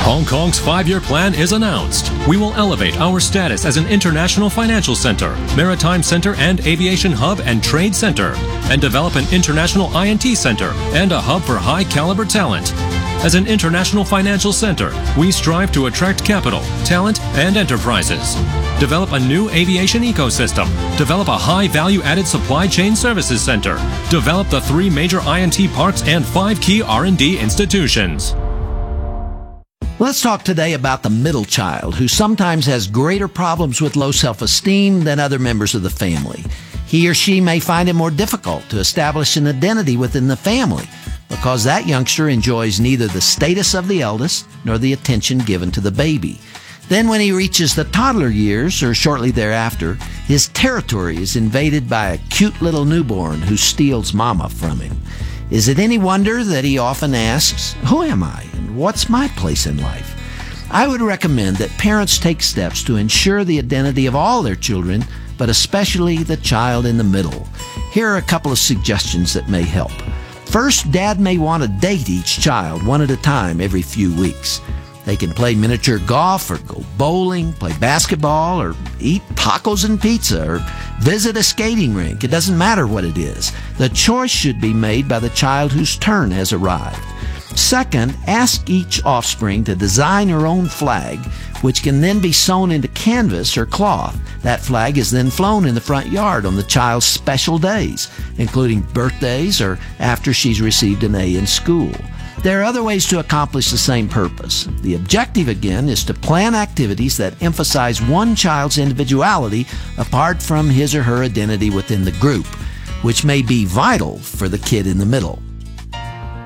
Hong Kong's 5-year plan is announced. We will elevate our status as an international financial center, maritime center and aviation hub and trade center, and develop an international INT center and a hub for high-caliber talent. As an international financial center, we strive to attract capital, talent, and enterprises. Develop a new aviation ecosystem. Develop a high-value-added supply chain services center. Develop the 3 major INT parks and 5 key R&D institutions. Let's talk today about the middle child, who sometimes has greater problems with low self-esteem than other members of the family. He or she may find it more difficult to establish an identity within the family because that youngster enjoys neither the status of the eldest nor the attention given to the baby. Then when he reaches the toddler years, or shortly thereafter, his territory is invaded by a cute little newborn who steals mama from him. Is it any wonder that he often asks, "Who am I and what's my place in life?" I would recommend that parents take steps to ensure the identity of all their children, but especially the child in the middle. Here are a couple of suggestions that may help. First, Dad may want to date each child one at a time every few weeks. They can play miniature golf or go bowling, play basketball, or eat tacos and pizza, or visit a skating rink. It doesn't matter what it is. The choice should be made by the child whose turn has arrived. Second, ask each offspring to design her own flag, which can then be sewn into canvas or cloth. That flag is then flown in the front yard on the child's special days, including birthdays or after she's received an A in school. There are other ways to accomplish the same purpose. The objective, again, is to plan activities that emphasize one child's individuality apart from his or her identity within the group, which may be vital for the kid in the middle.